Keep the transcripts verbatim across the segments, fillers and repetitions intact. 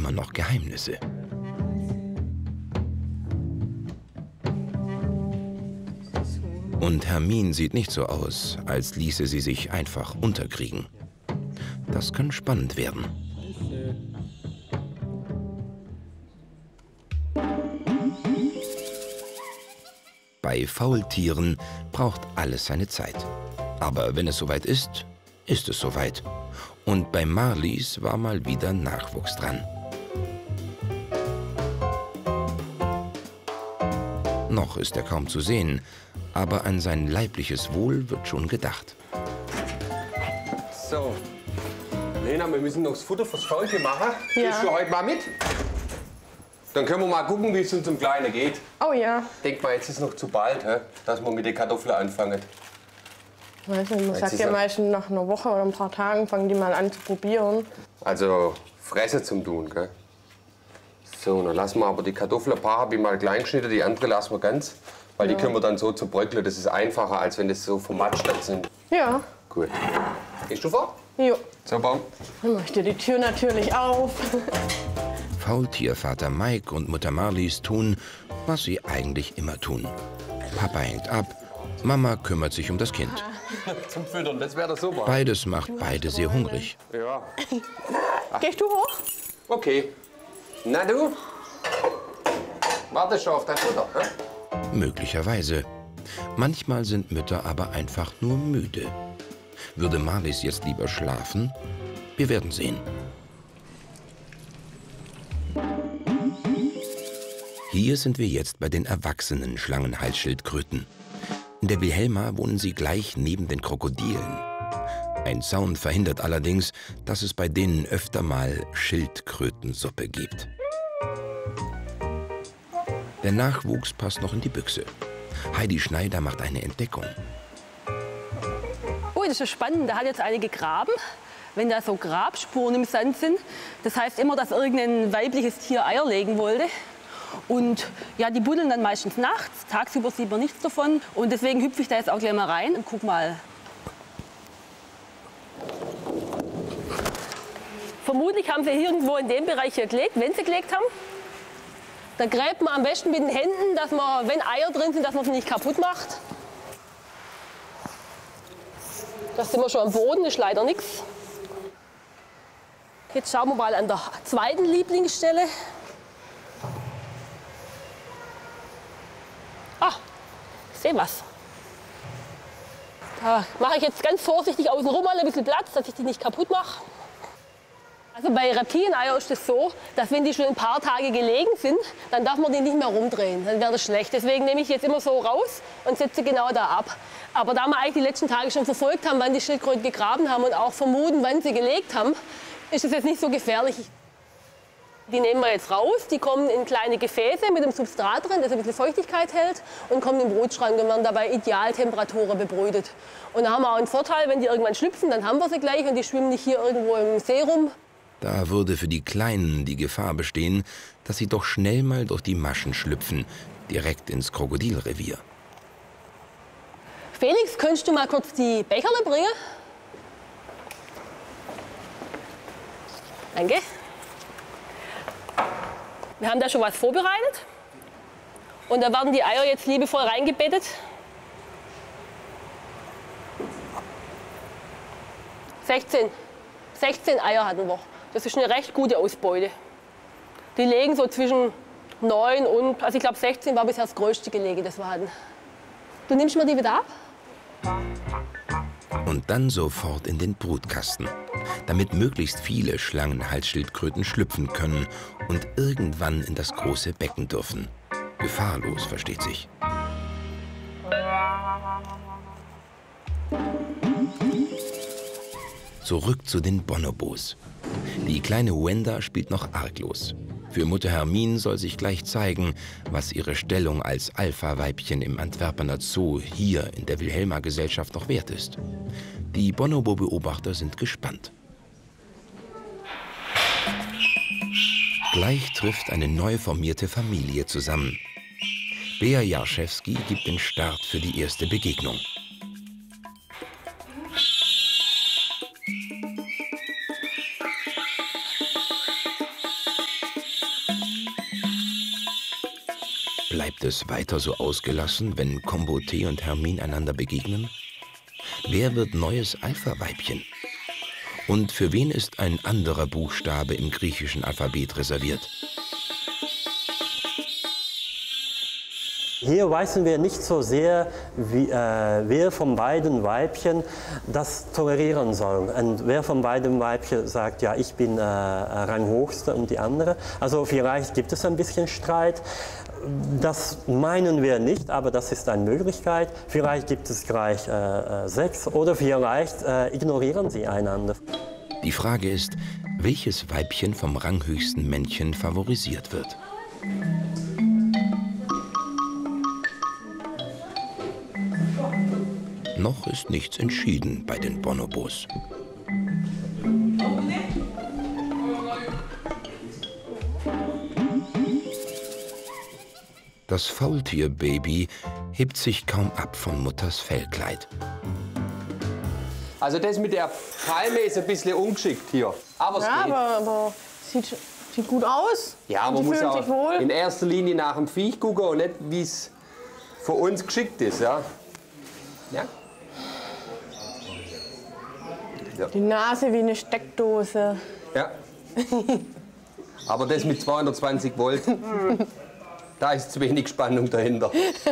immer noch Geheimnisse. Und Hermine sieht nicht so aus, als ließe sie sich einfach unterkriegen. Das kann spannend werden. Bei Faultieren braucht alles seine Zeit. Aber wenn es soweit ist, ist es soweit. Und bei Marlies war mal wieder Nachwuchs dran. Noch ist er kaum zu sehen, aber an sein leibliches Wohl wird schon gedacht. So, Lena, wir müssen noch das Futter fürs Faultier machen. Ja. Gehst du heute mal mit? Dann können wir mal gucken, wie es uns um Kleine geht. Oh ja. Denk mal, jetzt ist noch zu bald, he? Dass wir mit den Kartoffeln anfangen. Ich weiß nicht, man Jetzt sagt ist ja er- meistens nach einer Woche oder ein paar Tagen fangen die mal an zu probieren. Also Fresse zum Tun, gell? So, dann lassen wir aber die Kartoffeln, ein paar habe ich mal klein geschnitten, die andere lassen wir ganz. Weil Ja. die können wir dann so zerbröckeln. Das ist einfacher, als wenn das so vermatscht sind. Ja. Gut. Gehst du vor? Jo. So, Baum. Dann mach ich dir die Tür natürlich auf. Faultiervater Mike und Mutter Marlies tun, was sie eigentlich immer tun. Papa hängt ab, Mama kümmert sich um das Kind. Zum Füttern, das wäre doch super. Beides macht beide sehr hungrig. Ja. Gehst du hoch? Okay. Na du? Warte schon auf dein Futter. Hä? Möglicherweise. Manchmal sind Mütter aber einfach nur müde. Würde Marlies jetzt lieber schlafen? Wir werden sehen. Hier sind wir jetzt bei den erwachsenen Schlangenhalsschildkröten. In der Wilhelma wohnen sie gleich neben den Krokodilen. Ein Zaun verhindert allerdings, dass es bei denen öfter mal Schildkrötensuppe gibt. Der Nachwuchs passt noch in die Büchse. Heidi Schneider macht eine Entdeckung. Oh, das ist spannend. Da hat jetzt eine gegraben. Wenn da so Grabspuren im Sand sind, das heißt immer, dass irgendein weibliches Tier Eier legen wollte. Und ja, die buddeln dann meistens nachts. Tagsüber sieht man nichts davon. Und deswegen hüpfe ich da jetzt auch gleich mal rein und guck mal. Vermutlich haben sie irgendwo in dem Bereich hier gelegt, wenn sie gelegt haben. Da gräbt man am besten mit den Händen, dass man, wenn Eier drin sind, dass man sie nicht kaputt macht. Das sind wir schon am Boden, ist leider nichts. Jetzt schauen wir mal an der zweiten Lieblingsstelle. Ah, ich sehe was. Da mache ich jetzt ganz vorsichtig außenrum mal ein bisschen Platz, dass ich die nicht kaputt mache. Also bei Reptilieneier ist es so, dass wenn die schon ein paar Tage gelegen sind, dann darf man die nicht mehr rumdrehen, dann wäre das schlecht. Deswegen nehme ich jetzt immer so raus und setze genau da ab. Aber da wir eigentlich die letzten Tage schon verfolgt haben, wann die Schildkröten gegraben haben und auch vermuten, wann sie gelegt haben, ist es jetzt nicht so gefährlich. Die nehmen wir jetzt raus, die kommen in kleine Gefäße mit einem Substrat drin, das ein bisschen Feuchtigkeit hält und kommen in den Brutschrank und werden dabei Idealtemperaturen bebrütet. Und da haben wir auch einen Vorteil, wenn die irgendwann schlüpfen, dann haben wir sie gleich und die schwimmen nicht hier irgendwo im See rum. Da würde für die Kleinen die Gefahr bestehen, dass sie doch schnell mal durch die Maschen schlüpfen, direkt ins Krokodilrevier. Felix, könntest du mal kurz die Becherle bringen? Danke. Wir haben da schon was vorbereitet. Und da werden die Eier jetzt liebevoll reingebettet. sechzehn. sechzehn Eier hatten wir. Das ist eine recht gute Ausbeute. Die legen so zwischen neun und, also ich glaube sechzehn war bisher das größte Gelege, das wir hatten. Du nimmst mir die wieder ab? Und dann sofort in den Brutkasten, damit möglichst viele Schlangenhalsschildkröten schlüpfen können und irgendwann in das große Becken dürfen. Gefahrlos, versteht sich. Zurück zu den Bonobos. Die kleine Wenda spielt noch arglos. Für Mutter Hermine soll sich gleich zeigen, was ihre Stellung als Alpha-Weibchen im Antwerpener Zoo hier in der Wilhelma-Gesellschaft noch wert ist. Die Bonobo-Beobachter sind gespannt. Gleich trifft eine neu formierte Familie zusammen. Bea Jarszewski gibt den Start für die erste Begegnung. Bleibt es weiter so ausgelassen, wenn Kombo-T und Hermin einander begegnen? Wer wird neues Alpha-Weibchen? Und für wen ist ein anderer Buchstabe im griechischen Alphabet reserviert? Hier wissen wir nicht so sehr, wie, äh, wer von beiden Weibchen das tolerieren soll. Und wer von beiden Weibchen sagt, ja, ich bin äh, Ranghochste und die andere. Also vielleicht gibt es ein bisschen Streit. Das meinen wir nicht, aber das ist eine Möglichkeit. Vielleicht gibt es gleich äh, Sex oder vielleicht äh, ignorieren sie einander. Die Frage ist, welches Weibchen vom ranghöchsten Männchen favorisiert wird. Noch ist nichts entschieden bei den Bonobos. Das Faultierbaby hebt sich kaum ab von Mutters Fellkleid. Also das mit der Palme ist ein bisschen ungeschickt hier. Aber es Ja, geht. aber, aber sieht, sieht gut aus. Ja, Und man die muss fühlen sich auch wohl. in erster Linie nach dem Viech gucken und nicht, wie es für uns geschickt ist. Ja? Ja? Die Nase wie eine Steckdose. Ja. Aber das mit zweihundertzwanzig Volt, da ist zu wenig Spannung dahinter.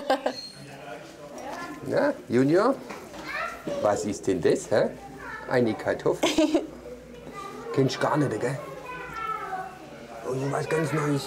Ja, Junior, was ist denn das? Hä? Eine Kartoffel? Kennst du gar nicht, gell? Oh, was ganz Neues.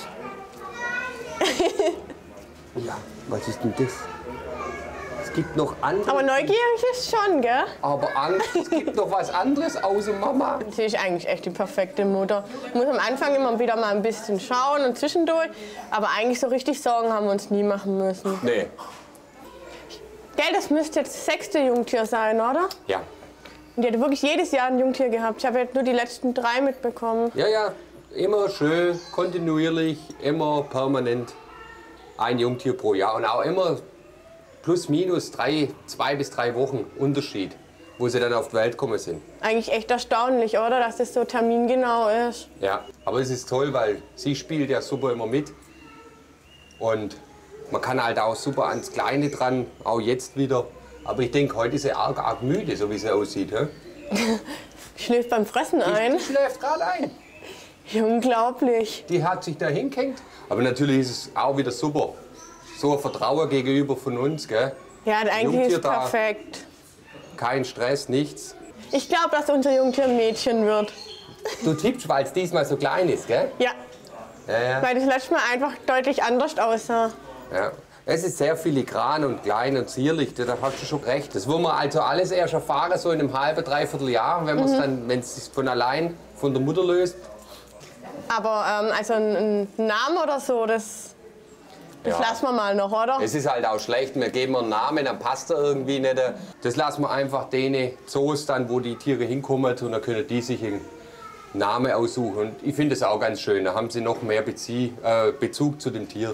Ja, was ist denn das? Es gibt noch andere. Aber neugierig ist schon, gell? Aber Angst, es gibt noch was anderes außer Mama. Sie ist eigentlich echt die perfekte Mutter. Muss am Anfang immer wieder mal ein bisschen schauen und zwischendurch. Aber eigentlich so richtig Sorgen haben wir uns nie machen müssen. Nee. Gell, das müsste jetzt das sechste Jungtier sein, oder? Ja. Und die hat wirklich jedes Jahr ein Jungtier gehabt. Ich habe jetzt nur die letzten drei mitbekommen. Ja, ja. Immer schön, kontinuierlich, immer permanent ein Jungtier pro Jahr. Und auch immer plus minus drei, zwei bis drei Wochen Unterschied, wo sie dann auf die Welt gekommen sind. Eigentlich echt erstaunlich, oder? Dass das so termingenau ist. Ja, aber es ist toll, weil sie spielt ja super immer mit. Und man kann halt auch super ans Kleine dran, auch jetzt wieder. Aber ich denke, heute ist sie arg, arg müde, so wie sie aussieht. He? Schläft beim Fressen ein. Die schläft gerade ein. Unglaublich. Die hat sich da hingehängt. Aber natürlich ist es auch wieder super. So ein Vertrauen gegenüber von uns, gell? Ja, eigentlich Jungtier ist da. perfekt. Kein Stress, nichts. Ich glaube, dass unser Jungtier ein Mädchen wird. Du tippst, weil es diesmal so klein ist, gell? Ja, Ja, ja. weil das letzte Mal einfach deutlich anders aussah. Ja. Es ist sehr filigran und klein und zierlich, da hast du schon recht. Das wollen wir also alles erst erfahren, so in einem halben, dreiviertel Jahr, wenn es dann, wenn es sich von allein von der Mutter löst. Aber ähm, also ein, ein Name oder so, das, das Ja. lassen wir mal noch, oder? Es ist halt auch schlecht, wir geben einen Namen, dann passt er irgendwie nicht. Das lassen wir einfach denen Zoos dann, wo die Tiere hinkommen, und dann können die sich einen Namen aussuchen. Und ich finde es auch ganz schön, da haben sie noch mehr Bezie äh, Bezug zu dem Tier.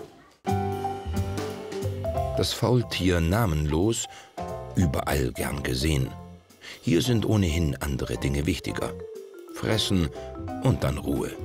Das Faultier namenlos, überall gern gesehen. Hier sind ohnehin andere Dinge wichtiger. Fressen und dann Ruhe.